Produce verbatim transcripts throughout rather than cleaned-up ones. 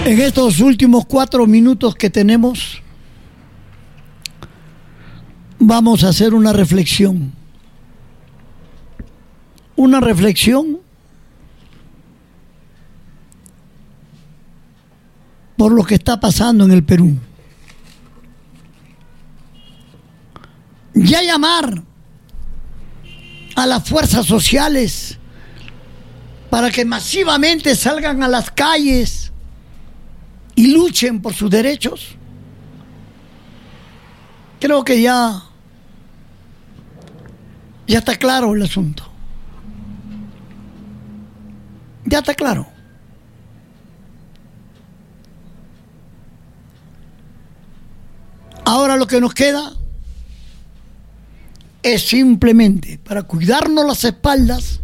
En estos últimos cuatro minutos que tenemos, vamos a hacer una reflexión. Una reflexión por lo que está pasando en el Perú. Ya llamar a las fuerzas sociales para que masivamente salgan a las calles y luchen por sus derechos. Creo que ya, ya está claro el asunto. Ya está claro. Ahora lo que nos queda es simplemente, para cuidarnos las espaldas,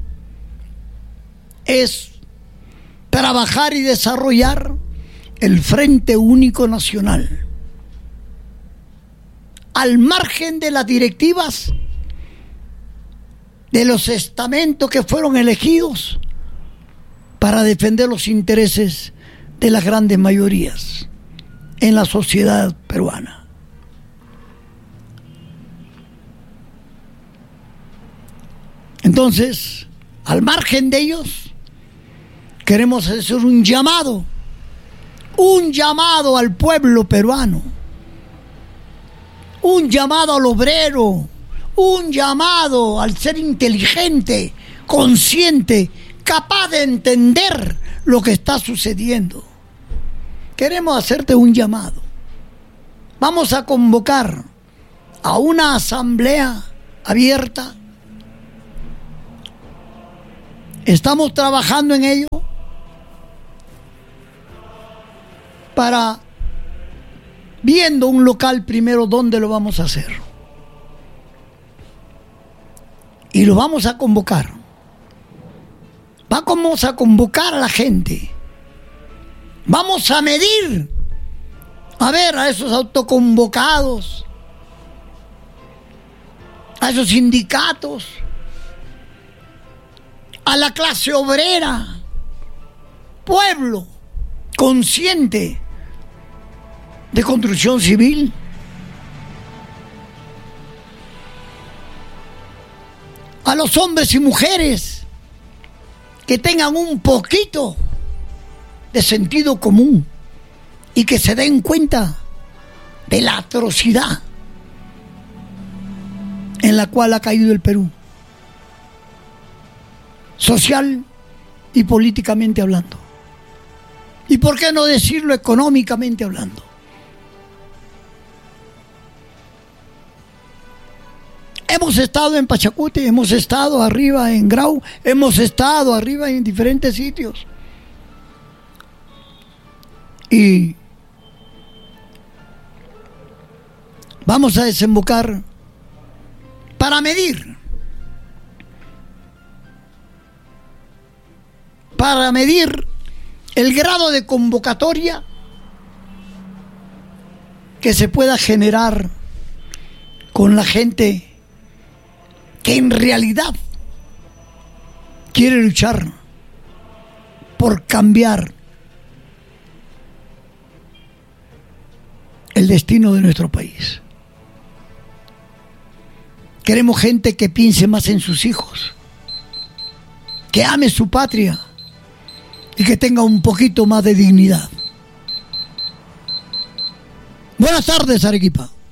es trabajar y desarrollar el Frente Único Nacional, al margen de las directivas de los estamentos que fueron elegidos para defender los intereses de las grandes mayorías en la sociedad peruana. Entonces, al margen de ellos, queremos hacer un llamado, un llamado al pueblo peruano, un llamado al obrero, un llamado al ser inteligente, consciente, capaz de entender lo que está sucediendo. Queremos hacerte un llamado. Vamos a convocar a una asamblea abierta. Estamos trabajando en ello para, viendo un local primero, dónde lo vamos a hacer. Y lo vamos a convocar. Vamos a convocar a la gente. Vamos a medir, a ver, a esos autoconvocados, a esos sindicatos, a la clase obrera, pueblo consciente de construcción civil. A los hombres y mujeres que tengan un poquito de sentido común y que se den cuenta de la atrocidad en la cual ha caído el Perú, social y políticamente hablando. ¿Y por qué no decirlo económicamente hablando? Hemos estado en Pachacute, hemos estado arriba en Grau, hemos estado arriba en diferentes sitios. Y vamos a desembocar para medir, para medir el grado de convocatoria que se pueda generar con la gente que en realidad quiere luchar por cambiar el destino de nuestro país. Queremos gente que piense más en sus hijos, que ame su patria y que tenga un poquito más de dignidad. Buenas tardes, Arequipa.